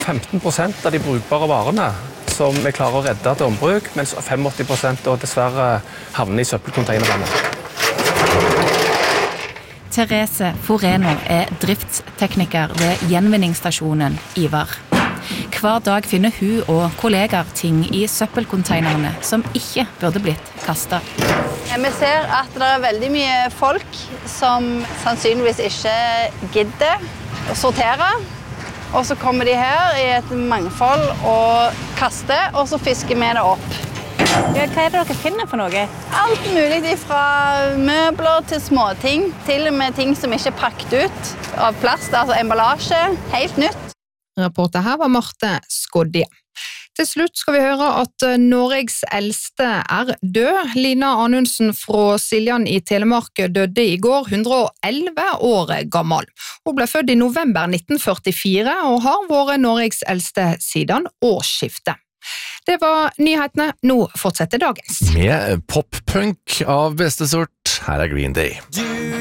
15% av de brukbare varene som vi klarer å redde til ombruk, mens 85% da dessverre havner i søppelkonteinerne. Therese Foreno driftstekniker ved gjenvinningsstasjonen Ivar. Hver dag finner hun og kollegaer ting i søppelkonteinerne som ikke burde blitt kastet. Vi ser at det veldig mye folk som sannsynligvis ikke gidder å sortere. Og så kommer de her i et mangfold og kaster, og så fisker vi det opp. Ja, hva det dere finner for noe? Alt mulig fra møbler til småting, til og med ting som ikke er pakket ut av plast, altså emballasje, helt nytt. Reporter her var Marte Skodje. Til slutt skal vi høre at Norges eldste død. Lina Anundsen fra Siljan i Telemark døde i går, 111 år gammel. Hun ble født i november 1944 og har vært Norges eldste siden årsskiftet. Det var nyhetene. Nå fortsetter dagens. Med pop-punk av beste sort, her Green Day.